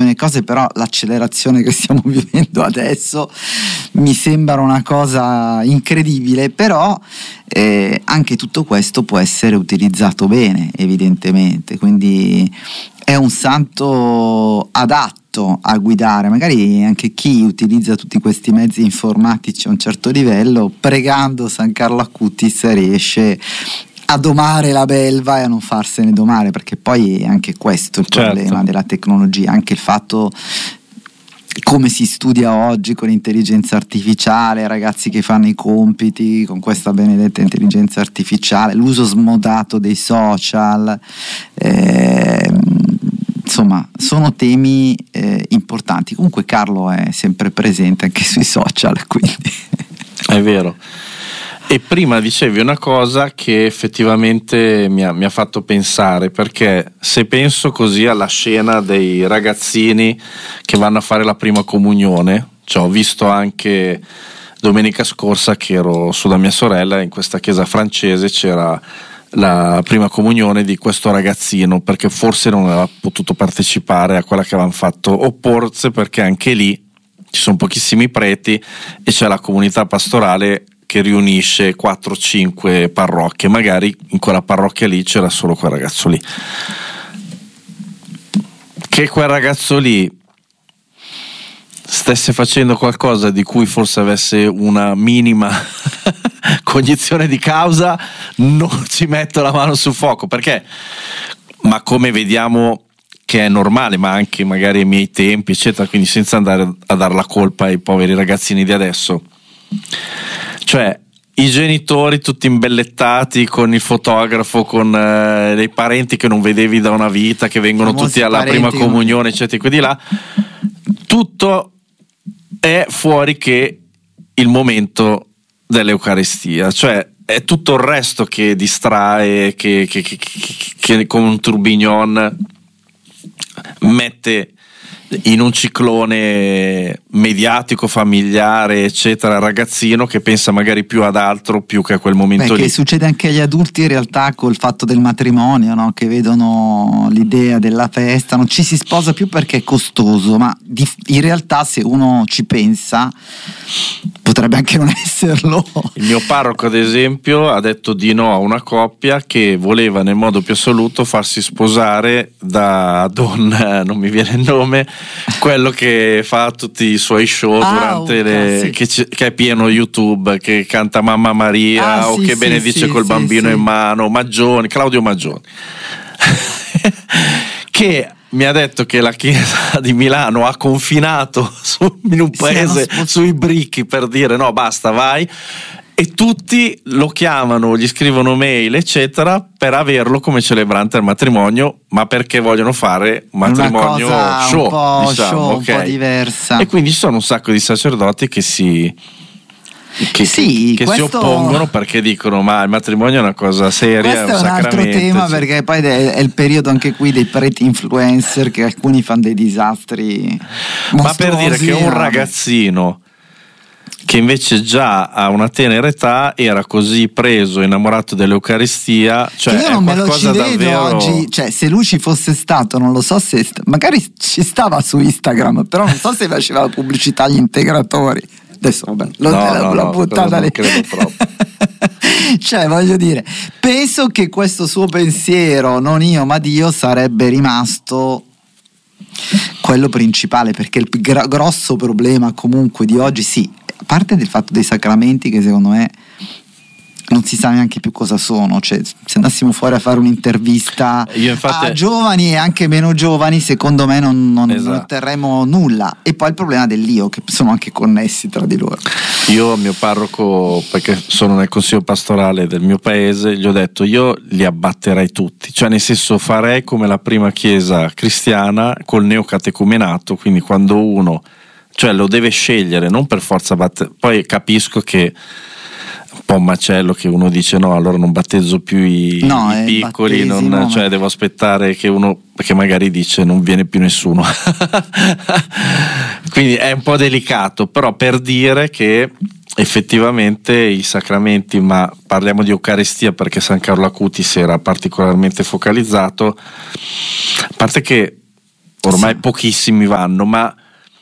tantissime cose, però l'accelerazione che stiamo vivendo adesso mi sembra una cosa incredibile, però anche tutto questo può essere utilizzato bene, evidentemente, quindi è un santo adatto a guidare. Magari anche chi utilizza tutti questi mezzi informatici a un certo livello, pregando San Carlo Acutis, riesce a domare la belva e a non farsene domare, perché poi è anche questo il problema della tecnologia, anche il fatto come si studia oggi con l'intelligenza artificiale, ragazzi che fanno i compiti con questa benedetta intelligenza artificiale, l'uso smodato dei social, insomma sono temi importanti. Comunque Carlo è sempre presente anche sui social, quindi è vero. E prima dicevi una cosa che effettivamente mi ha fatto pensare, perché se penso così alla scena dei ragazzini che vanno a fare la prima comunione, cioè ho visto anche domenica scorsa che ero su da mia sorella, in questa chiesa francese c'era la prima comunione di questo ragazzino, perché forse non aveva potuto partecipare a quella che avevano fatto, o forse perché anche lì ci sono pochissimi preti e c'è la comunità pastorale che riunisce 4-5 parrocchie, magari in quella parrocchia lì c'era solo quel ragazzo lì, che quel ragazzo lì stesse facendo qualcosa di cui forse avesse una minima cognizione di causa, non ci metto la mano sul fuoco, perché, ma come vediamo che è normale, ma anche magari ai miei tempi eccetera, quindi senza andare a dar la colpa ai poveri ragazzini di adesso, cioè i genitori tutti imbellettati con il fotografo, con dei parenti che non vedevi da una vita, che vengono tutti alla prima comunione eccetera, qui di là, tutto è fuori che il momento dell'Eucaristia, cioè è tutto il resto che distrae, che con un tourbillon mette in un ciclone mediatico, familiare eccetera, il ragazzino che pensa magari più ad altro più che a quel momento lì. Che succede anche agli adulti in realtà col fatto del matrimonio, no? Che vedono l'idea della festa, non ci si sposa più perché è costoso, ma in realtà se uno ci pensa potrebbe anche non esserlo. Il mio parroco ad esempio ha detto di no a una coppia che voleva nel modo più assoluto farsi sposare da Don, non mi viene il nome, quello che fa tutti i suoi show durante sì. che è pieno YouTube, che canta Mamma Maria o che benedice col bambino in mano, Claudio Maggioni che mi ha detto che la chiesa di Milano ha confinato in un paese sui bricchi per dire no basta vai, e tutti lo chiamano, gli scrivono mail eccetera per averlo come celebrante al matrimonio, ma perché vogliono fare un matrimonio show, diciamo, un po' diversa, e quindi ci sono un sacco di sacerdoti che si oppongono perché dicono ma il matrimonio è una cosa seria, questo è un altro tema, perché poi è il periodo anche qui dei preti influencer che alcuni fanno dei disastri mostruosi, ma per dire che un ragazzino che invece già a una tenera età era così preso, innamorato dell'Eucaristia, cioè io non me lo ci vedo davvero... oggi, cioè se lui ci fosse stato, non lo so se magari ci stava su Instagram, però non so se faceva la pubblicità agli integratori. Adesso vabbè, l'ho buttata lì. Credo proprio. Cioè voglio dire, penso che questo suo pensiero, non io ma Dio, sarebbe rimasto quello principale, perché il grosso problema comunque di oggi, sì, a parte del fatto dei sacramenti che secondo me non si sa neanche più cosa sono, cioè se andassimo fuori a fare un'intervista a giovani e anche meno giovani secondo me non otterremo nulla, e poi il problema dell'io, che sono anche connessi tra di loro. Io al mio parroco, perché sono nel consiglio pastorale del mio paese, gli ho detto io li abbatterei tutti, cioè nel senso farei come la prima chiesa cristiana col neocatecumenato, quindi quando uno cioè lo deve scegliere, non per forza poi capisco che un po' un macello che uno dice no, allora non battezzo più i piccoli, cioè devo aspettare che uno, perché magari dice non viene più nessuno quindi è un po' delicato, però per dire che effettivamente i sacramenti, ma parliamo di Eucaristia perché San Carlo Acutis era particolarmente focalizzato, a parte che ormai pochissimi vanno, ma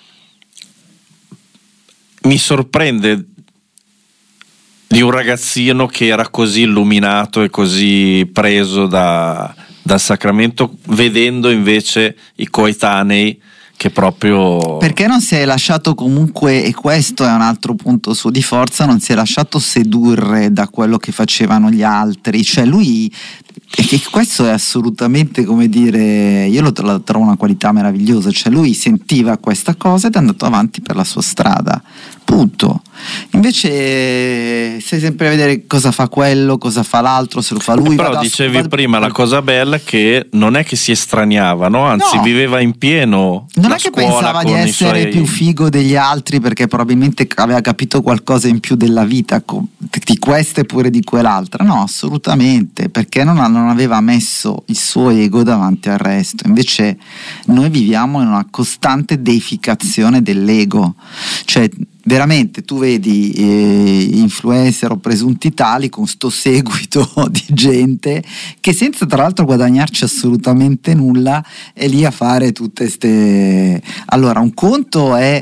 mi sorprende di un ragazzino che era così illuminato e così preso dal sacramento, vedendo invece i coetanei che proprio... Perché non si è lasciato comunque, e questo è un altro punto suo di forza, non si è lasciato sedurre da quello che facevano gli altri, cioè lui, e che questo è assolutamente, come dire, io lo trovo una qualità meravigliosa, cioè lui sentiva questa cosa ed è andato avanti per la sua strada, punto. Invece stai sempre a vedere cosa fa quello, cosa fa l'altro, se lo fa lui. Però dicevi prima la cosa bella è che non è che si estraniava, no? Anzi, viveva in pieno. Non è che pensava di essere più figo degli altri perché probabilmente aveva capito qualcosa in più della vita, di questa e pure di quell'altra. No, assolutamente, perché non aveva messo il suo ego davanti al resto. Invece noi viviamo in una costante deificazione dell'ego, cioè veramente tu vedi influencer o presunti tali con sto seguito di gente che senza tra l'altro guadagnarci assolutamente nulla è lì a fare tutte ste... Allora, un conto è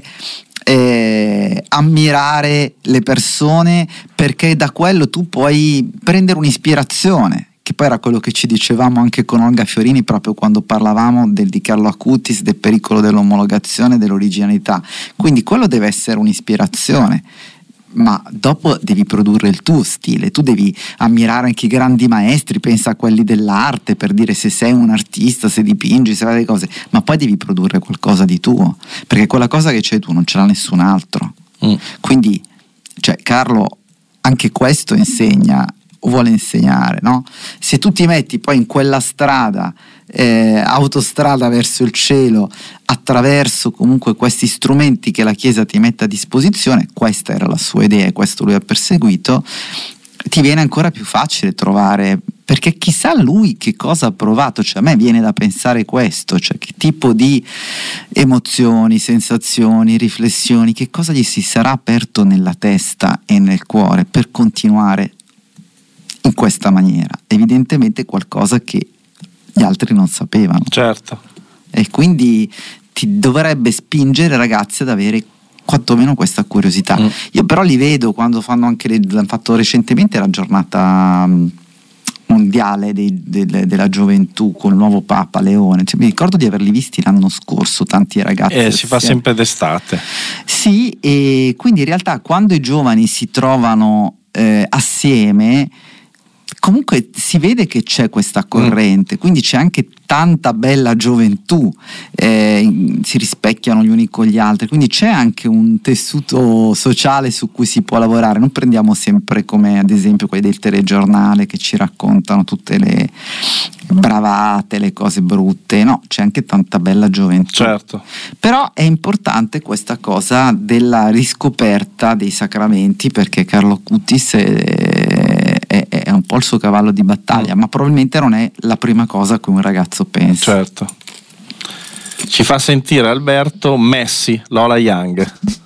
ammirare le persone perché da quello tu puoi prendere un'ispirazione, che poi era quello che ci dicevamo anche con Olga Fiorini proprio quando parlavamo di Carlo Acutis, del pericolo dell'omologazione, dell'originalità. Quindi quello deve essere un'ispirazione, ma dopo devi produrre il tuo stile, tu devi ammirare anche i grandi maestri, pensa a quelli dell'arte per dire se sei un artista, se dipingi, se fai delle cose, ma poi devi produrre qualcosa di tuo, perché quella cosa che c'hai tu non ce l'ha nessun altro. Quindi, cioè, Carlo anche questo insegna, vuole insegnare, no? Se tu ti metti poi in quella strada, autostrada verso il cielo, attraverso comunque questi strumenti che la Chiesa ti mette a disposizione, questa era la sua idea e questo lui ha perseguito, ti viene ancora più facile trovare, perché chissà lui che cosa ha provato, cioè a me viene da pensare questo, cioè che tipo di emozioni, sensazioni, riflessioni, che cosa gli si sarà aperto nella testa e nel cuore per continuare in questa maniera. Evidentemente qualcosa che gli altri non sapevano. Certo. E quindi ti dovrebbe spingere, ragazzi, ad avere quantomeno questa curiosità. Io però li vedo quando fanno anche l'hanno fatto recentemente la giornata mondiale della gioventù con il nuovo Papa Leone, cioè, mi ricordo di averli visti l'anno scorso tanti ragazzi si fa sempre d'estate. Sì, e quindi in realtà quando i giovani si trovano assieme comunque si vede che c'è questa corrente, quindi c'è anche tanta bella gioventù, si rispecchiano gli uni con gli altri, quindi c'è anche un tessuto sociale su cui si può lavorare. Non prendiamo sempre come ad esempio quelli del telegiornale che ci raccontano tutte le bravate, le cose brutte, no, c'è anche tanta bella gioventù. Certo. Però è importante questa cosa della riscoperta dei sacramenti, perché Carlo Acutis è un po' il suo cavallo di battaglia, ma probabilmente non è la prima cosa a cui un ragazzo pensa. Certo. Ci fa sentire Alberto Messi, Lola Young.